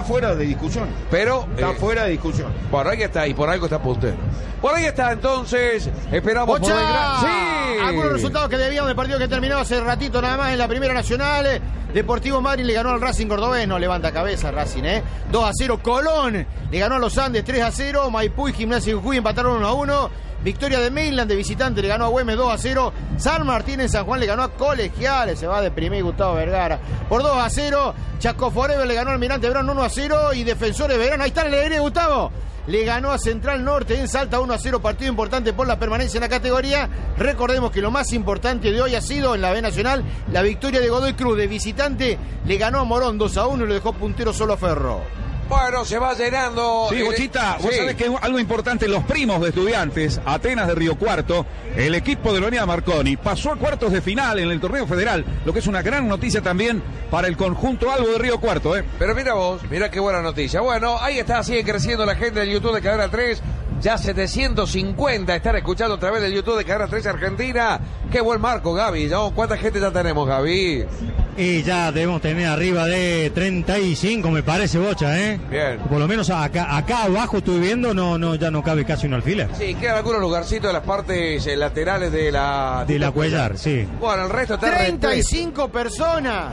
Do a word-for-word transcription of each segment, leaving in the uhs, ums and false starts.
fuera de discusión. Pero está eh, fuera de discusión. Por ahí está, y por algo está puntero. Por ahí está, entonces, esperamos ¡Bocha! por Belgrano. ¡Sí! Algunos resultados que debíamos del partido que terminó hace ratito nada más en la Primera Nacional. Deportivo Madrid le ganó al Racing Cordobés, no levanta cabeza Racing, ¿eh? dos a cero. Colón le ganó a los Andes tres a cero. Maipú y Gimnasia de Jujuy empataron uno a uno. Victoria de Mainland de visitante le ganó a Güemes dos a cero. San Martín en San Juan le ganó a Colegiales. Se va a deprimir Gustavo Vergara por dos a cero. Chaco Forever le ganó al Almirante Brown uno a cero. Y Defensores Verano, ahí está la alegría, Gustavo. Le ganó a Central Norte en Salta uno a cero. Partido importante por la permanencia en la categoría. Recordemos que lo más importante de hoy ha sido en la B Nacional la victoria de Godoy Cruz. De visitante le ganó a Morón dos a uno y lo dejó puntero solo a Ferro. Bueno, se va llenando. Sí, Bochita, vos sí. sabés que es algo importante, los primos de Estudiantes, Atenas de Río Cuarto, el equipo de Leonidas Marconi, pasó a cuartos de final en el torneo federal, lo que es una gran noticia también para el conjunto albo de Río Cuarto, ¿eh? Pero mira vos, mira qué buena noticia. Bueno, ahí está, sigue creciendo la gente del YouTube de Cadena tres. Ya setecientos cincuenta están escuchando a través del YouTube de Cadena tres Argentina. Qué buen marco, Gaby. ¿No? ¿Cuánta gente ya tenemos, Gaby? Y ya debemos tener arriba de treinta y cinco, me parece, Bocha, ¿eh? Bien. Por lo menos acá, acá abajo estoy viendo, no, no, ya no cabe casi un alfiler. Sí, quedan algunos lugarcitos de las partes eh, laterales de la... De la Cuellar, sí. Bueno, el resto está... treinta y cinco personas.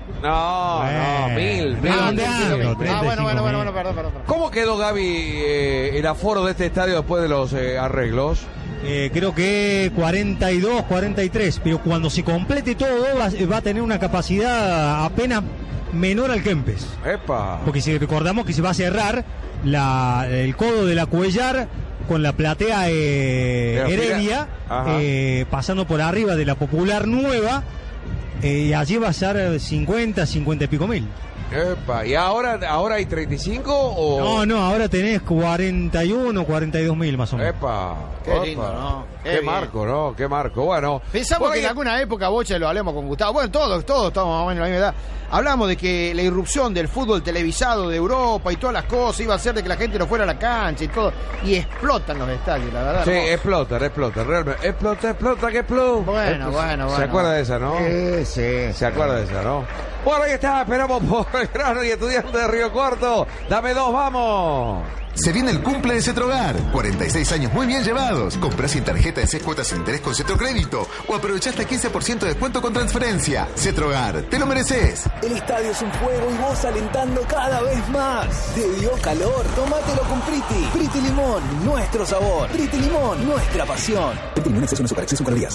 No, no, mil, mil. Ah, mil, ah, mil, bueno, bueno, bueno, bueno, perdón, perdón. ¿Cómo quedó, Gaby, eh, el aforo de este estadio después de los eh, arreglos? Eh, creo que cuarenta y dos, cuarenta y tres, pero cuando se complete todo va, va a tener una capacidad apenas menor al Kempes. ¡Epa! Porque si recordamos que se va a cerrar la, el codo de la Cuellar con la platea eh, Heredia, eh, pasando por arriba de la Popular Nueva, eh, y allí va a ser cincuenta, cincuenta y pico mil. Epa, ¿y ahora, ahora hay treinta y cinco o...? No, no, ahora tenés cuarenta y uno, cuarenta y dos mil más o menos. Epa, Qué opa. lindo, ¿no? Qué, Qué marco, ¿no? Qué marco. Bueno. Pensamos por que ahí... en alguna época, Bocha, lo hablemos con Gustavo. Bueno, todos, todos estamos más o menos en la misma edad. Hablamos de que la irrupción del fútbol televisado de Europa y todas las cosas iba a hacer de que la gente no fuera a la cancha y todo. Y explotan los estadios, la verdad. Sí, ¿no? explota, explota, realmente. Explota, explota, que explota. Bueno, Esto, bueno, ¿Se bueno. acuerda de esa, no? Sí, sí. Se acuerda de esa, ¿no? Bueno, ahí está, esperamos por Belgrano y Estudiante de Río Cuarto. Dame dos, vamos. Se viene el cumple de Cetrogar. cuarenta y seis años muy bien llevados. Comprás sin tarjeta de seis cuotas sin interés con Cetrocrédito o aprovechá hasta quince por ciento de descuento con transferencia. Cetrogar, te lo mereces. El estadio es un juego y vos alentando cada vez más. Te dio calor, tómatelo con Priti. Priti Limón, nuestro sabor. Priti Limón, nuestra pasión. Priti Limón, exceso en azúcar, exceso en calorías.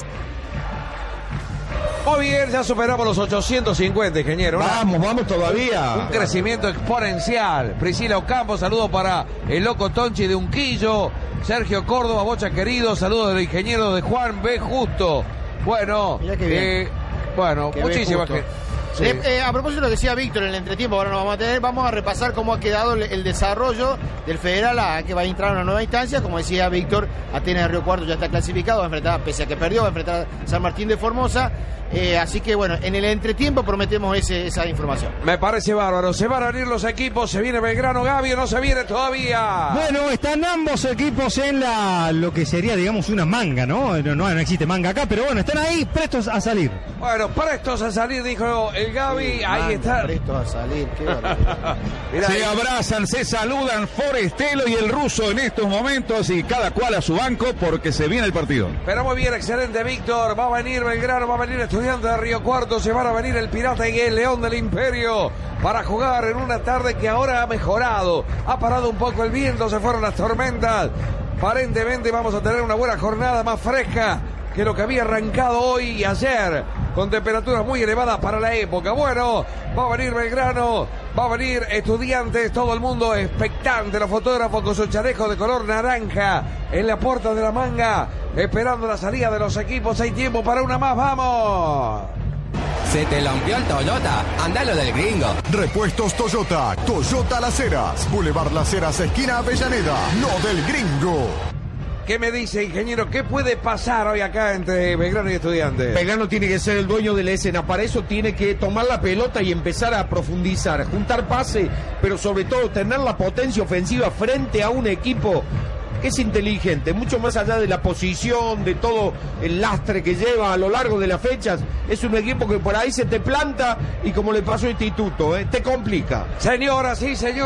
Muy bien, ya superamos los ochocientos cincuenta, ingeniero. Una, Vamos, vamos todavía. un crecimiento exponencial. Priscila Ocampo, saludo para el loco Tonchi de Unquillo. Sergio Córdoba, Bocha querido, saludos del ingeniero de Juan B. Justo. Bueno, Mirá qué bien. eh, bueno, Qué muchísimas bien, que. justo. Sí. Eh, eh, a propósito de lo que decía Víctor en el entretiempo, ahora no vamos a tener, vamos a repasar cómo ha quedado el, el desarrollo del Federal A, que va a entrar a una nueva instancia. Como decía Víctor, Atenas de Río Cuarto ya está clasificado, va a enfrentar, pese a que perdió, va a enfrentar a San Martín de Formosa. Eh, así que bueno, en el entretiempo prometemos ese, esa información. Me parece bárbaro. Se van a venir los equipos. Se viene Belgrano, Gaby, o no se viene todavía. Bueno, están ambos equipos en la lo que sería, digamos, una manga, ¿no? No, no, no existe manga acá, pero bueno, están ahí prestos a salir. Bueno, prestos a salir, dijo el Gaby. Ahí Manga, está. Prestos a salir, qué barbaridad. Mirá, Se ahí. abrazan, se saludan Forestelo y el ruso en estos momentos y cada cual a su banco porque se viene el partido. Pero muy bien, excelente, Víctor. Va a venir Belgrano, va a venir Estudiante de Río Cuarto. Se van a venir el Pirata y el León del Imperio para jugar en una tarde que ahora ha mejorado. Ha parado un poco el viento, se fueron las tormentas. Aparentemente vamos a tener una buena jornada más fresca que lo que había arrancado hoy y ayer, con temperaturas muy elevadas para la época. Bueno, va a venir Belgrano, va a venir Estudiantes, todo el mundo expectante, los fotógrafos con su chaleco de color naranja en la puerta de la manga, esperando la salida de los equipos. Hay tiempo para una más, ¡vamos! ¿Se te lampió el Toyota? Andalo del gringo. Repuestos Toyota. Toyota Las Heras. Boulevard Las Heras, esquina Avellaneda. No del gringo. ¿Qué me dice, ingeniero? ¿Qué puede pasar hoy acá entre Belgrano y Estudiantes? Belgrano tiene que ser el dueño de la escena. Para eso tiene que tomar la pelota y empezar a profundizar, juntar pase, pero sobre todo tener la potencia ofensiva frente a un equipo que es inteligente, mucho más allá de la posición, de todo el lastre que lleva a lo largo de las fechas. Es un equipo que por ahí se te planta y, como le pasó a Instituto, ¿eh? te complica. Señoras y señores.